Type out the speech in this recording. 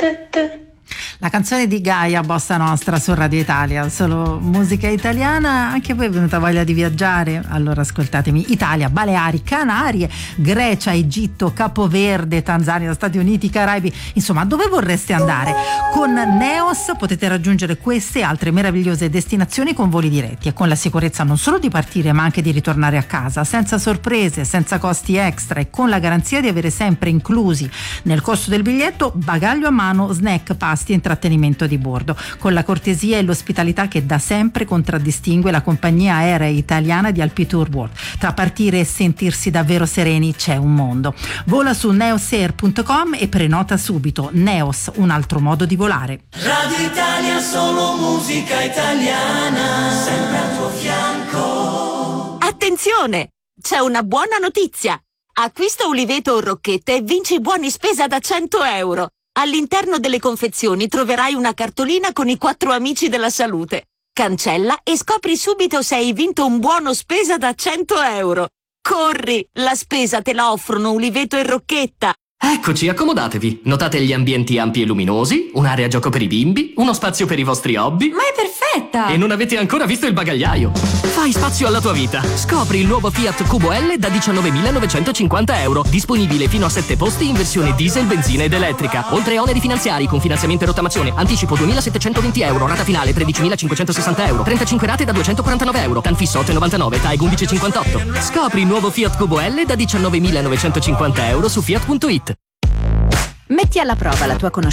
La canzone di Gaia, Bossa Nostra, su Radio Italia, solo musica italiana. Anche a voi è venuta voglia di viaggiare? Allora ascoltatemi: Italia, Baleari, Canarie, Grecia, Egitto, Capoverde, Tanzania, Stati Uniti, Caraibi, insomma dove vorreste andare? Con Neos potete raggiungere queste e altre meravigliose destinazioni con voli diretti e con la sicurezza non solo di partire ma anche di ritornare a casa, senza sorprese, senza costi extra e con la garanzia di avere sempre inclusi nel costo del biglietto bagaglio a mano, snack, pasti e intrattenimento di bordo, con la cortesia e l'ospitalità che da sempre contraddistingue la compagnia aerea italiana di Alpi Tour World. Tra partire e sentirsi davvero sereni c'è un mondo. Vola su neosair.com e prenota subito. Neos, un altro modo di volare. Radio Italia, solo musica italiana, sempre al tuo fianco. Attenzione! C'è una buona notizia! Acquista Uliveto o Rocchette e vinci buoni spesa da 100 euro. All'interno delle confezioni troverai una cartolina con i 4 amici della salute. Cancella e scopri subito se hai vinto un buono spesa da 100 euro. Corri! La spesa te la offrono Uliveto e Rocchetta. Eccoci, accomodatevi. Notate gli ambienti ampi e luminosi, un'area gioco per i bimbi, uno spazio per i vostri hobby. Ma è perfetta! E non avete ancora visto il bagagliaio. Fai spazio alla tua vita. Scopri il nuovo Fiat Cubo L da 19.950 euro. Disponibile fino a 7 posti in versione diesel, benzina ed elettrica. Oltre a oneri finanziari con finanziamento e rottamazione. Anticipo 2.720 euro. Rata finale 13.560 euro. 35 rate da 249 euro. TAN fisso 8,99. TAEG 11,58. Scopri il nuovo Fiat Cubo L da 19.950 euro su fiat.it. Metti alla prova la tua conoscenza